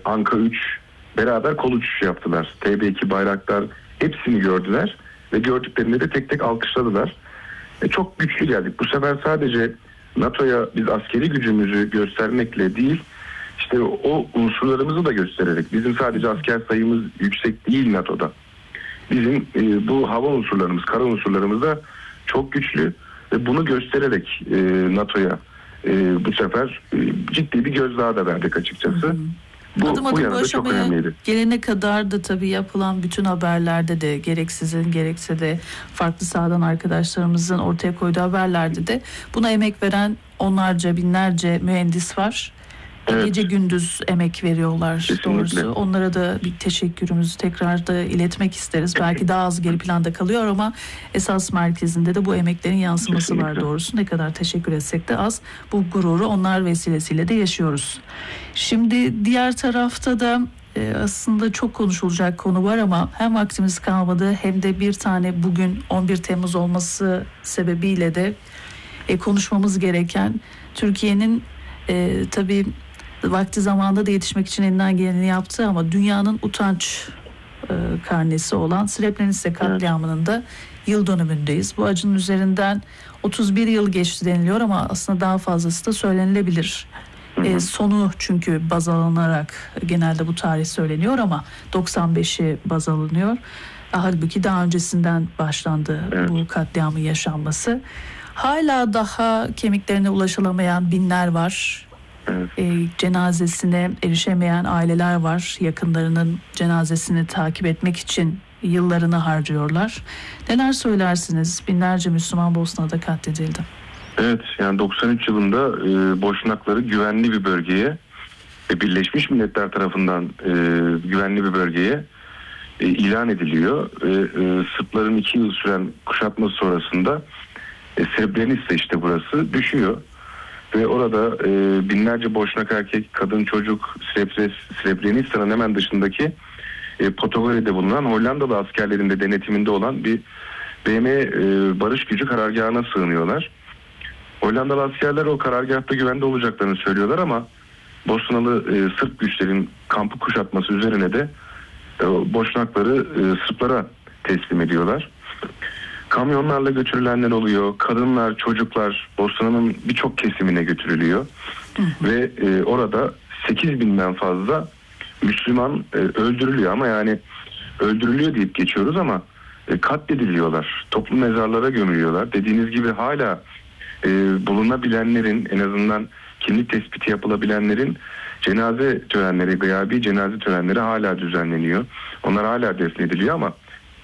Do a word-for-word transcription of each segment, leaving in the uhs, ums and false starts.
Anka üç beraber kol uçuşu yaptılar. T B iki Bayraktar hepsini gördüler ve gördüklerinde de tek tek alkışladılar. E, çok güçlü geldik. Bu sefer sadece NATO'ya biz askeri gücümüzü göstermekle değil, işte o unsurlarımızı da göstererek, bizim sadece asker sayımız yüksek değil NATO'da. Bizim e, bu hava unsurlarımız, kara unsurlarımız da çok güçlü ve bunu göstererek e, NATO'ya e, bu sefer e, ciddi bir gözdağı da verdik açıkçası. Hı. Bu, adım adım bu aşamaya gelene kadar da tabii yapılan bütün haberlerde de, gerek sizin gerekse de farklı sahadan arkadaşlarımızın ortaya koyduğu haberlerde de buna emek veren onlarca binlerce mühendis var. Evet. Gece gündüz emek veriyorlar. Kesinlikle. Doğrusu. Onlara da bir teşekkürümüzü tekrar da iletmek isteriz. Belki daha az geri planda kalıyor ama esas merkezinde de bu emeklerin yansıması Kesinlikle. Var doğrusu. Ne kadar teşekkür etsek de az, bu gururu onlar vesilesiyle de yaşıyoruz. Şimdi diğer tarafta da e, aslında çok konuşulacak konu var ama hem vaktimiz kalmadı hem de bir tane bugün on bir Temmuz olması sebebiyle de e, konuşmamız gereken Türkiye'nin e, tabii vakti zamanında da yetişmek için elinden geleni yaptı ama dünyanın utanç e, karnesi olan Srebrenica katliamının da yıl dönümündeyiz. Bu acının üzerinden otuz bir yıl geçti deniliyor ama aslında daha fazlası da söylenilebilir. E, sonu çünkü baz alınarak genelde bu tarih söyleniyor ama doksan beşi baz alınıyor. Halbuki daha öncesinden başlandı evet. bu katliamın yaşanması. Hala daha kemiklerine ulaşılamayan binler var. Evet. E, cenazesine erişemeyen aileler var. Yakınlarının cenazesini takip etmek için yıllarını harcıyorlar. Neler söylersiniz? Binlerce Müslüman Bosna'da katledildi. Evet, yani doksan üç yılında e, Boşnakları güvenli bir bölgeye ve Birleşmiş Milletler tarafından e, güvenli bir bölgeye e, ilan ediliyor. E, e, Sırpların iki yıl süren kuşatması sonrasında e, Srebrenica işte burası düşüyor. Ve orada e, binlerce Boşnak erkek, kadın, çocuk Srebrenica'nın hemen dışındaki e, Podgoriç'te bulunan Hollandalı askerlerin de denetiminde olan bir B M e, barış gücü karargahına sığınıyorlar. Hollandalı askerler o karargahta güvende olacaklarını söylüyorlar ama Bosnalı e, Sırp güçlerin kampı kuşatması üzerine de e, Boşnakları e, Sırplara teslim ediyorlar. Kamyonlarla götürülenler oluyor. Kadınlar, çocuklar Bosna'nın birçok kesimine götürülüyor. Hı hı. Ve e, orada sekiz binden fazla Müslüman e, öldürülüyor ama yani öldürülüyor deyip geçiyoruz ama e, katlediliyorlar. Toplu mezarlara gömülüyorlar. Dediğiniz gibi hala e, bulunabilenlerin, en azından kimlik tespiti yapılabilenlerin cenaze törenleri, gıyabi cenaze törenleri hala düzenleniyor. Onlar hala defnediliyor ama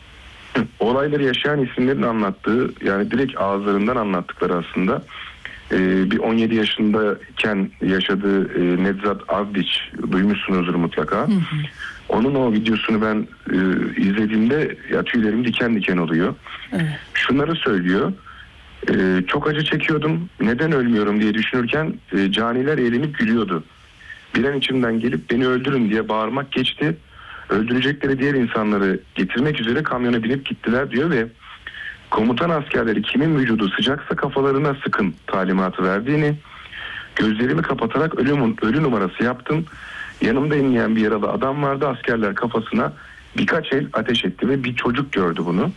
olayları yaşayan isimlerin anlattığı, yani direkt ağızlarından anlattıkları aslında e, bir on yedi yaşındayken yaşadığı e, Nevzat Avdić, duymuşsunuzdur mutlaka. Hı hı. Onun o videosunu ben e, izlediğimde ya tüylerim diken diken oluyor. Evet. Şunları söylüyor. E, çok acı çekiyordum. Neden ölmüyorum diye düşünürken e, caniler eğlenip gülüyordu. Bir an içimden gelip beni öldürün diye bağırmak geçti. Öldürecekleri diğer insanları getirmek üzere kamyona binip gittiler diyor ve komutan askerleri kimin vücudu sıcaksa kafalarına sıkın talimatı verdiğini, gözlerimi kapatarak ölüm, ölü numarası yaptım. Yanımda inleyen bir yaralı adam vardı, askerler kafasına birkaç el ateş etti ve bir çocuk gördü bunu.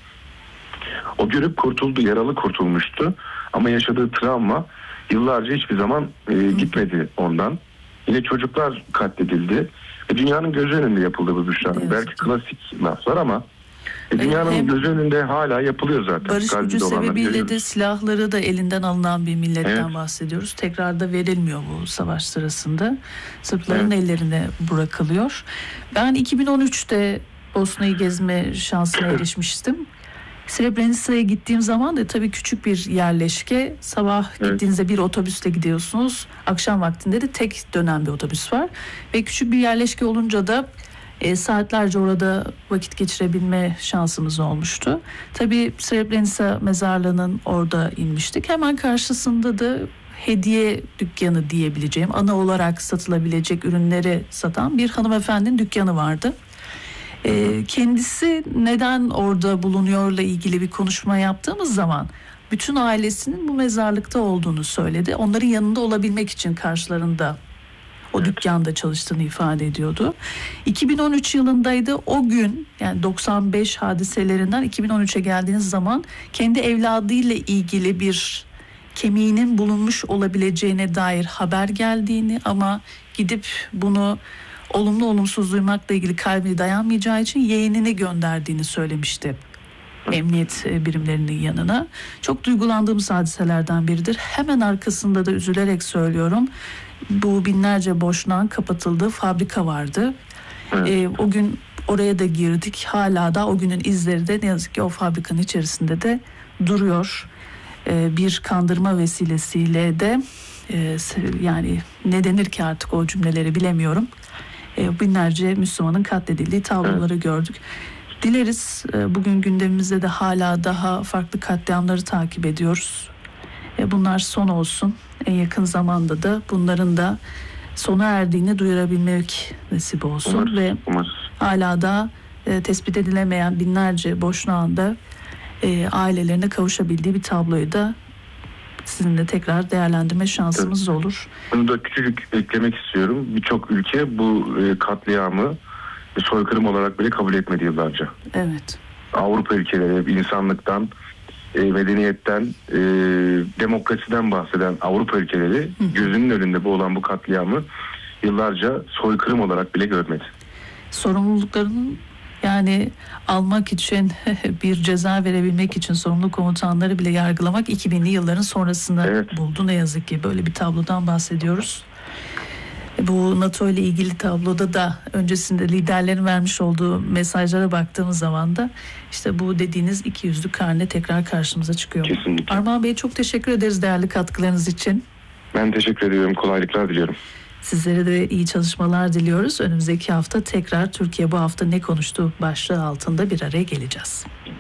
O görüp kurtuldu, yaralı kurtulmuştu ama yaşadığı travma yıllarca hiçbir zaman e, gitmedi ondan. Yine çocuklar katledildi. E, dünyanın gözü önünde yapıldı bu Büşra. Belki klasik laflar ama e, dünyanın hem gözü önünde hala yapılıyor zaten. Barış gücü sebebiyle de silahları da elinden alınan bir milletten evet. bahsediyoruz. Tekrar da verilmiyor bu savaş sırasında. Sırpların evet. ellerine bırakılıyor. Ben iki bin on üçte Bosna'yı gezme şansına erişmiştim. Srebrenica'ya gittiğim zaman da tabii küçük bir yerleşke. Sabah evet. gittiğinizde bir otobüsle gidiyorsunuz. Akşam vaktinde de tek dönen bir otobüs var. Ve küçük bir yerleşke olunca da e, saatlerce orada vakit geçirebilme şansımız olmuştu. Tabii Srebrenica mezarlığının orada inmiştik. Hemen karşısında da hediye dükkanı diyebileceğim, ana olarak satılabilecek ürünleri satan bir hanımefendinin dükkanı vardı. Ee, kendisi neden orada bulunuyorla ilgili bir konuşma yaptığımız zaman bütün ailesinin bu mezarlıkta olduğunu söyledi. Onların yanında olabilmek için karşılarında o evet. dükkanda çalıştığını ifade ediyordu. iki bin on üç yılındaydı o gün, yani doksan beş hadiselerinden iki bin on üçe geldiğiniz zaman kendi evladıyla ilgili bir kemiğinin bulunmuş olabileceğine dair haber geldiğini ama gidip bunu olumlu olumsuz duymakla ilgili kalbi dayanmayacağı için yeğenini gönderdiğini söylemişti emniyet birimlerinin yanına. Çok duygulandığımız hadiselerden biridir. Hemen arkasında da üzülerek söylüyorum, bu binlerce boşnağın kapatıldığı fabrika vardı. Evet. Ee, o gün oraya da girdik. Hala da o günün izleri de ne yazık ki o fabrikanın içerisinde de duruyor. Ee, bir kandırma vesilesiyle de e, yani ne denir ki artık o cümleleri bilemiyorum. E, binlerce Müslümanın katledildiği tabloları evet. gördük. Dileriz e, bugün gündemimizde de hala daha farklı katliamları takip ediyoruz. E, bunlar son olsun. En yakın zamanda da bunların da sona erdiğini duyurabilmek nasip olsun. Umarız, ve umarız. hala da e, tespit edilemeyen binlerce boşnağın da e, ailelerine kavuşabildiği bir tabloyu da sizinle tekrar değerlendirme şansımız evet. olur. Bunu da küçücük eklemek istiyorum. Birçok ülke bu e, katliamı soykırım olarak bile kabul etmedi yıllarca. Evet. Avrupa ülkeleri insanlıktan, e, medeniyetten, e, demokrasiden bahseden Avrupa ülkeleri hı. gözünün önünde bu olan bu katliamı yıllarca soykırım olarak bile görmedi. Sorumluluklarının yani almak için, bir ceza verebilmek için sorumlu komutanları bile yargılamak iki binli yılların sonrasında evet. buldu ne yazık ki. Böyle bir tablodan bahsediyoruz. Bu NATO ile ilgili tabloda da öncesinde liderlerin vermiş olduğu mesajlara baktığımız zaman da işte bu dediğiniz ikiyüzlü karne tekrar karşımıza çıkıyor. Kesinlikle. Armağan Bey, çok teşekkür ederiz değerli katkılarınız için. Ben teşekkür ediyorum. Kolaylıklar diliyorum. Sizlere de iyi çalışmalar diliyoruz. Önümüzdeki hafta tekrar Türkiye bu hafta ne konuştu başlığı altında bir araya geleceğiz.